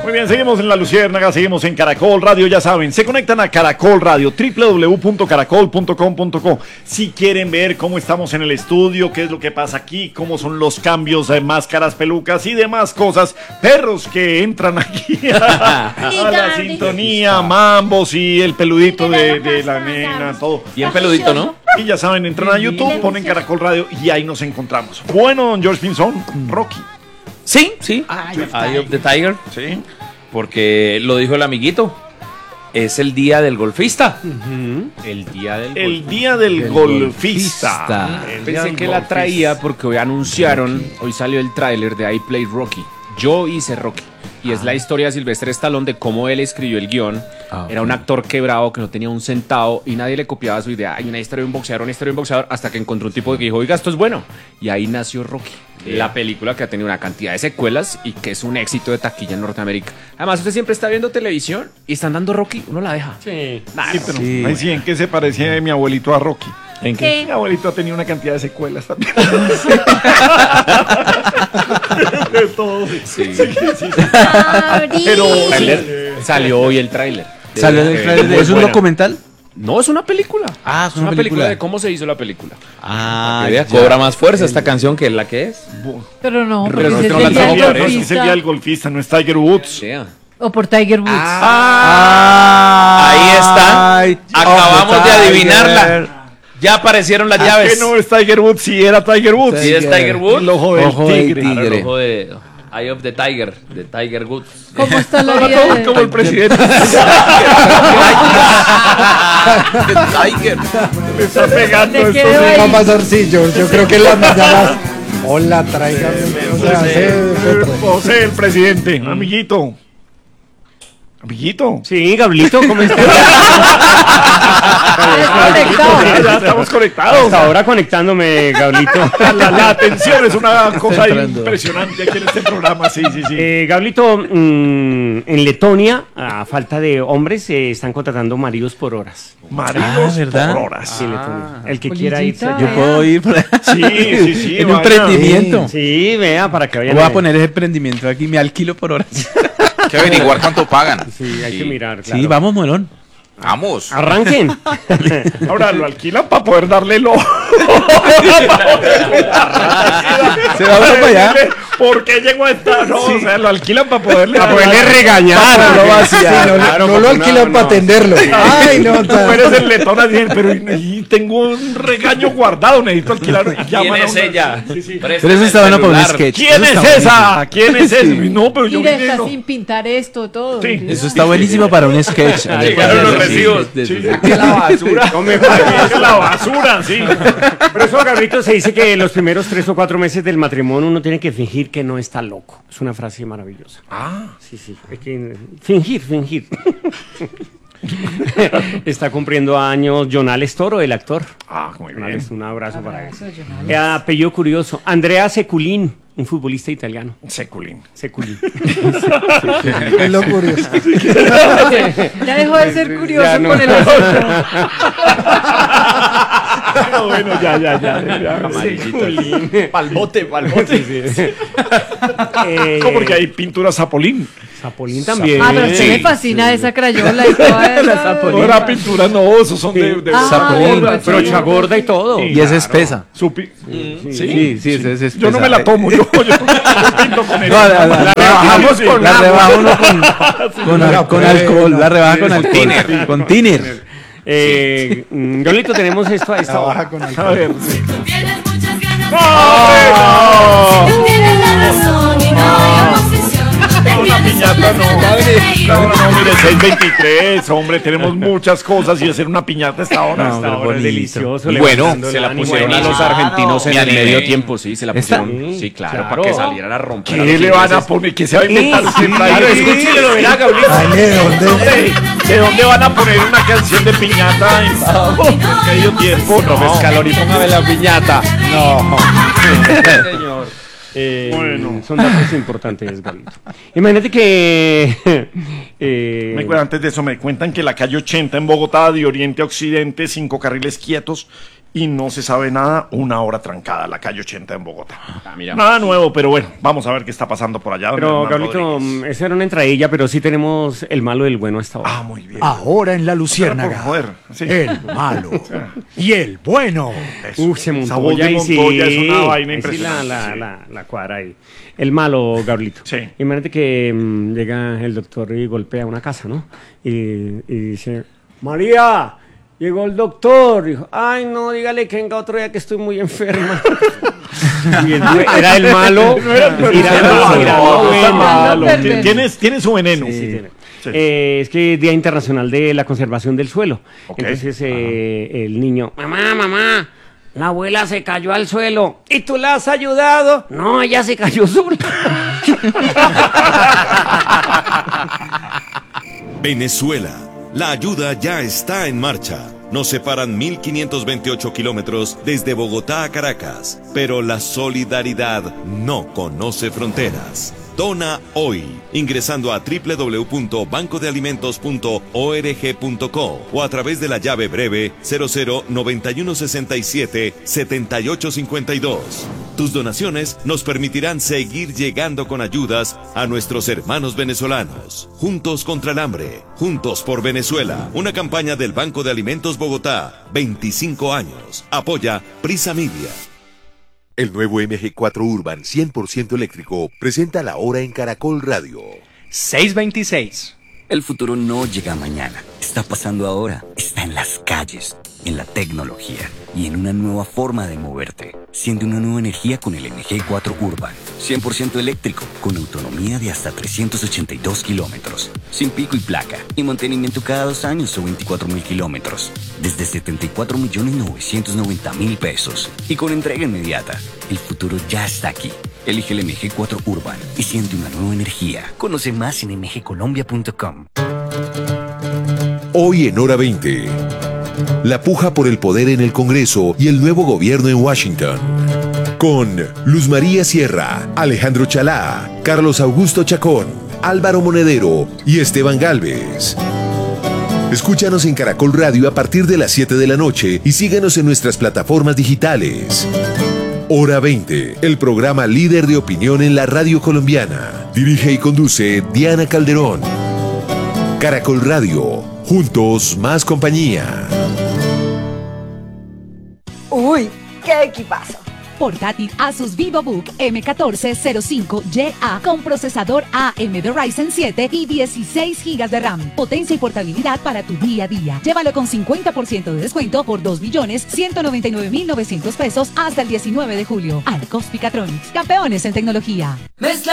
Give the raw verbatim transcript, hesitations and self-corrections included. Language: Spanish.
Muy bien, seguimos en La Luciérnaga, seguimos en Caracol Radio, ya saben, se conectan a Caracol Radio, doble u doble u doble u punto caracol punto com punto co. Si quieren ver cómo estamos en el estudio, qué es lo que pasa aquí, cómo son los cambios de máscaras, pelucas y demás cosas, perros que entran aquí a, a la sintonía, mambos y el peludito de, de la nena, todo. Bien peludito, ¿no? Y ya saben, entran a YouTube, ponen Caracol Radio y ahí nos encontramos. Bueno, don George Pinzón, Rocky. Sí, sí. Eye of the Tiger. Sí. Porque lo dijo el amiguito. Es el día del golfista. Uh-huh. El día del El golfista. día del, del golfista. golfista. Pensé que la traía porque hoy anunciaron, hoy salió el tráiler de I Played Rocky. Yo hice Rocky. Y es la historia de Sylvester Stallone de cómo él escribió el guión. Ah, okay. Era un actor quebrado que no tenía un centavo y nadie le copiaba su idea. Hay una historia de un boxeador, una historia de un boxeador, hasta que encontró un tipo que dijo, oiga, esto es bueno. Y ahí nació Rocky. Yeah. La película que ha tenido una cantidad de secuelas y que es un éxito de taquilla en Norteamérica. Además, usted siempre está viendo televisión y están dando Rocky, uno la deja. Sí. Nah, sí, pero sí. Ahí sí, ¿en qué se parecía mi abuelito a Rocky? ¿En qué? Mi abuelito ha tenido una cantidad de secuelas también. De todo. Sí. Sí, sí, sí. Pero sí. Salió hoy el tráiler. ¿Salió el tráiler? ¿Es un documental? No, es una película. Ah, es una, una película. película de cómo se hizo la película. Ah, ya. Cobra más fuerza esta canción que la que es. Pero no, pero no, es, no, el día del golfista. Es el día del golfista, no es Tiger Woods. Sí. O por Tiger Woods. Ah, ahí está. Acabamos oh, de adivinarla. Ya aparecieron las llaves. ¿Qué no es Tiger Woods? Sí, era Tiger Woods. Sí, es Tiger Woods. El ojo del ojo tigre. Claro, el ojo de Eye of the Tiger, de Tiger Woods. ¿Cómo está la vida? Como, como el presidente. Tiger. Me está pegando esto. ¿Qué va a pasar? Sí, yo, yo creo que en las mañanas. Hola, traigan. José, el presidente, amiguito. Amiguito. Sí, Gablito, ¿cómo estás? Ya estamos conectados. Hasta ahora conectándome, Gablito. La, la atención es una cosa impresionante aquí en este programa, sí, sí, sí. Eh, Gablito, mmm, en Letonia, a falta de hombres, se eh, están contratando maridos por horas. Maridos ah, por horas. Sí, Letonia. El que Polillita, quiera irse. Yo puedo ir por allá. Sí, sí, sí. En un emprendimiento. Sí, vea, para que vayan. Voy a poner ese emprendimiento aquí, me alquilo por horas. Hay que averiguar cuánto pagan. Sí, hay sí. que mirar. Claro. Sí, vamos, Molón. Vamos. Arranquen. Ahora lo alquilan para poder darle lo. Se va uno para allá. ¿Por qué llegó a esta? No, sí. O sea, lo alquilan para poderle, para poderle regañar. Para no vaciar. No, claro, no lo alquilan no, para no. atenderlo. Ay, no, tú eres el letón a decir, pero y tengo un regaño guardado, necesito alquilar. ¿Quién es ella? Sí, sí. Pero eso está bueno para un sketch. ¿Quién es esa? ¿Quién es esa? No, pero yo Mira, está sin pintar esto, todo. Sí. Eso está buenísimo para un sketch. Llegaron los recibos. La basura. No me parece la basura, sí. Pero eso, Gabrielito, se dice que los primeros tres o cuatro meses del matrimonio uno tiene que fingir que no está loco. Es una frase maravillosa. Ah, sí, sí. Hay que fingir, fingir. Está cumpliendo años Jonales Toro, el actor. Ah, muy bien. Jonales, un abrazo, abrazo para él. Eh, apellido curioso. Andrea Seculín, un futbolista italiano. Seculín. Seculín. Es lo curioso. Ya dejó de ser curioso ya no. con el asunto. No, bueno, ya, ya, ya. ya. Seculín. Palbote, palbote. Sí, sí. eh, ¿Cómo? Porque hay pintura Zapolín. Zapolín también. Ah, pero a usted sí, le fascina sí. esa crayola y toda esa. No era pintura, no, esos son de, de ah, Zapolín. Pues pero sí. chagorda y todo. Y es espesa. Supi Sí, sí, sí, sí, es espesa. Yo no me la tomo, yo, yo, yo pinto con ella. No, la, la, la rebajamos sí, con la rebaja uno con, con, sí, al, con alcohol, la rebaja con alcohol. Tiner. Con tiner. Eh, Yolito, tenemos esto a esta hora. Con A alcohol. ver. Tienes muchas ganas ¡No! de tienes la razón y no hay oposición. La piñata no, no, no, mire, seis veintitrés, hombre, tenemos muchas cosas y hacer una piñata a esta hora. No, Esta hora es bonito. delicioso. Y bueno, levantando se el la ánimo. pusieron a los Claro. argentinos en Me el animé. medio tiempo, sí, se la ¿Esta? pusieron. Sí, claro, Claro. para que salieran a romper. ¿Qué le van a poner? ¿Qué se va a inventar? Sí, claro, escúchele, lo verá, Gabriel. Ay, ¿de dónde? ¿De dónde van a poner una canción de piñata en medio tiempo? No, No, Pescalor y póngame la piñata. No. Señor. Eh, Bueno. Son datos importantes, Gabriel. Imagínate que... eh, me cuentan, antes de eso, me cuentan que la calle ochenta en Bogotá, de oriente a occidente, cinco carriles quietos, y no se sabe nada, una hora trancada, la calle ochenta en Bogotá. Ah, mira. Nada nuevo, pero bueno, vamos a ver qué está pasando por allá. don Pero, Hernán Gabrielito, Rodríguez. esa era una entradilla, pero sí tenemos el malo y el bueno hasta ahora. Ah, muy bien. Ahora en la Luciérnaga. Por joder, sí. El malo y el bueno. Eso. Uf, se Esa montó voz de ya y sí, Montoya es una vaina ahí sí la, impresionante. la, Sí. la, la cuadra ahí. El malo, Gabrielito. Sí. Imagínate que mm, llega el doctor y golpea una casa, ¿no? Y, y dice, María, llegó el doctor. Dijo, ay, no, dígale que venga otro día que estoy muy enferma. Y el due- era el malo. era el malo. Era No, el está bueno. malo. perverso. Tiene, tiene su veneno. Sí, tiene. Sí. Eh, es que es Día Internacional de la Conservación del Suelo. Ok. Entonces eh, el niño, mamá, mamá, la abuela se cayó al suelo. ¿Y tú la has ayudado? No, ella se cayó sola. Venezuela. La ayuda ya está en marcha. Nos separan mil quinientos veintiocho kilómetros desde Bogotá a Caracas, pero la solidaridad no conoce fronteras. Dona hoy, ingresando a doble u doble u doble u punto banco de alimentos punto org punto co o a través de la llave breve cero cero noventa y uno sesenta y siete setenta y ocho cincuenta y dos. Tus donaciones nos permitirán seguir llegando con ayudas a nuestros hermanos venezolanos. Juntos contra el hambre, juntos por Venezuela. Una campaña del Banco de Alimentos Bogotá, veinticinco años. Apoya Prisa Media. El nuevo M G cuatro Urban cien por ciento eléctrico presenta la hora en Caracol Radio. seis veintiséis. El futuro no llega mañana, está pasando ahora, está en las calles, en la tecnología y en una nueva forma de moverte. Siente una nueva energía con el M G cuatro Urban, cien por ciento eléctrico, con autonomía de hasta trescientos ochenta y dos kilómetros, sin pico y placa, y mantenimiento cada dos años o veinticuatro mil kilómetros, desde setenta y cuatro millones novecientos noventa mil pesos, y con entrega inmediata. El futuro ya está aquí. Elige el M G cuatro Urban y siente una nueva energía. Conoce más en m g colombia punto com. Hoy en Hora veinte. La puja por el poder en el Congreso y el nuevo gobierno en Washington. Con Luz María Sierra, Alejandro Chalá, Carlos Augusto Chacón, Álvaro Monedero y Esteban Galvez. Escúchanos en Caracol Radio a partir de las siete de la noche y síguenos en nuestras plataformas digitales. Hora veinte, el programa líder de opinión en la radio colombiana. Dirige y conduce Diana Calderón. Caracol Radio, juntos más compañía. Uy, qué equipazo. Portátil Asus VivoBook M catorce cero cinco Y A con procesador A M D Ryzen siete y dieciséis gigas de RAM. Potencia y portabilidad para tu día a día. Llévalo con cincuenta por ciento de descuento por dos millones ciento noventa y nueve mil novecientos pesos hasta el diecinueve de julio. Arcos Picatronics, campeones en tecnología. Mezcla